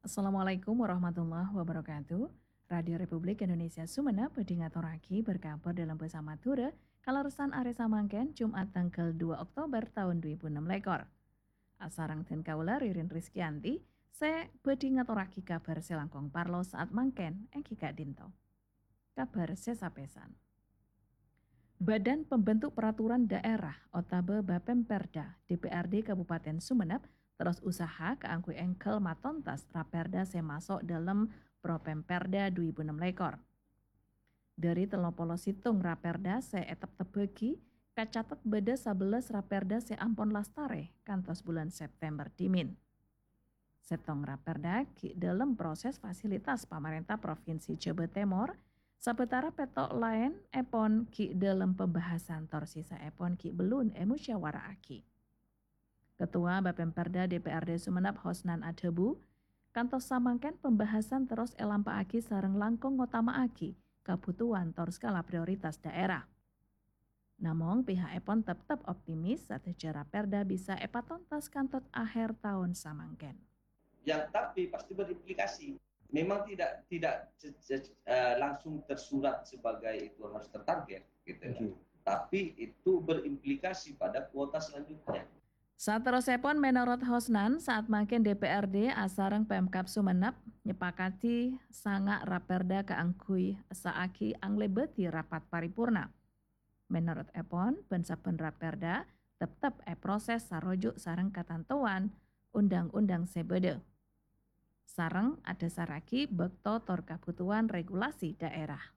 Assalamualaikum warahmatullahi wabarakatuh. Radio Republik Indonesia Sumenep pedingatoraki berkabar dalam bersama Tura kalaresan Aresa Mangken Jumat tanggal 2 Oktober tahun 2006 lekor. Asarang dan kaula Ririn Rizkyanti, se bedingatoraki kabar selangkong parlo saat mangken Kak Dinto. Kabar sesapesan. Badan Pembentuk Peraturan Daerah Otabe Bapemperda DPRD Kabupaten Sumenep terus usaha keangkui engkel matontas raperda semasuk dalam Propemperda 2006 lekor. Dari telopolo situng raperda se etap tebegi kacatat beda 11 raperda se ampon lastare kantos bulan September dimin. Setong raperda ki dalam proses fasilitas pemerintah Provinsi Jawa Timur, sabetara petok lain epon ki dalam pembahasan torsisa epon ki belun musyawarah aki. Ketua Bapemperda DPRD Sumenep Hosnan Adhebu, kantos samangken pembahasan terus elampaaki sareng langkung ngutamaaki kebutuhan tor skala prioritas daerah. Namun pihak epon tetap optimis secara perda bisa epatontas kantot akhir tahun samangken. Yang tapi pasti berimplikasi. Memang tidak langsung tersurat sebagai itu harus tertarget, gitu. Tapi itu berimplikasi pada kuota selanjutnya. Saat terus epon menurut Hosnan saat makin DPRD asareng Pemkab Sumenep nyepakati sanga raperda keangkui saaki anglebeti rapat paripurna. Menurut epon bensapen raperda tetap proses sarojuk sareng katantuan undang-undang sebede. Sareng ada saraki bekto tor kebutuhan regulasi daerah.